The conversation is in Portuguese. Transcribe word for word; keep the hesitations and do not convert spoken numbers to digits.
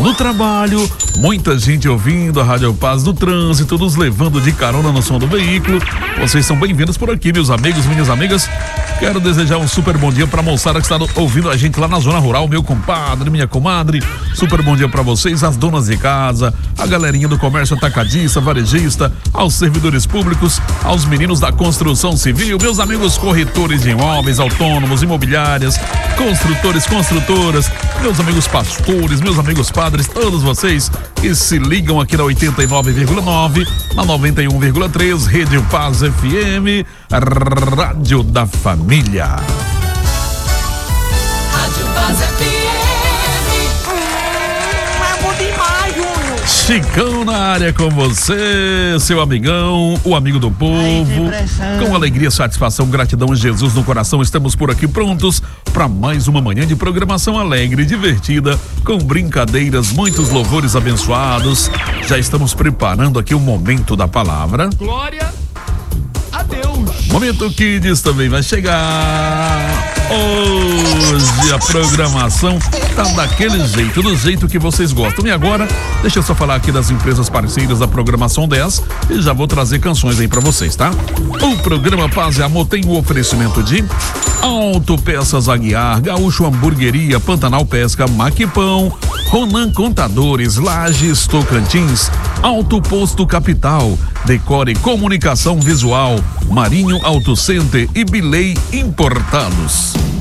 no trabalho, muita gente ouvindo a Rádio Paz no trânsito, nos levando de carona no som do veículo. Vocês são bem-vindos por aqui, meus amigos, minhas amigas. Quero desejar um super bom dia pra moçada que está ouvindo a gente lá na zona rural, meu compadre, minha comadre. Super bom dia pra vocês, as donas de casa, a galerinha do comércio atacadista, varejista, aos servidores públicos, aos meninos da construção civil, meus amigos corretores de imóveis, autônomos, imobiliárias, construtores, construtoras, meus amigos pastores, meus amigos padres, todos vocês que se ligam aqui na oitenta e nove vírgula nove, na noventa e um vírgula três, Rede Paz F M, Rádio da Família. Rádio Paz F M. Hum, é bom demais, Júnior. Chicão na área com você, seu amigão, o amigo do povo. Ai, com alegria, satisfação, gratidão, Jesus no coração, estamos por aqui prontos para mais uma manhã de programação alegre e divertida, com brincadeiras, muitos louvores abençoados. Já estamos preparando aqui o momento da palavra. Glória a Deus. Momento Kids também vai chegar. Hoje a programação tá daquele jeito, do jeito que vocês gostam. E agora, deixa eu só falar aqui das empresas parceiras da programação dez e já vou trazer canções aí pra vocês, tá? O programa Paz e Amor tem o oferecimento de Autopeças Aguiar, Gaúcho Hamburgueria, Pantanal Pesca, Maquipão, Ronan Contadores, Lages Tocantins, Auto Posto Capital, Decore Comunicação Visual, Marinho Auto Center e Bilei Importados.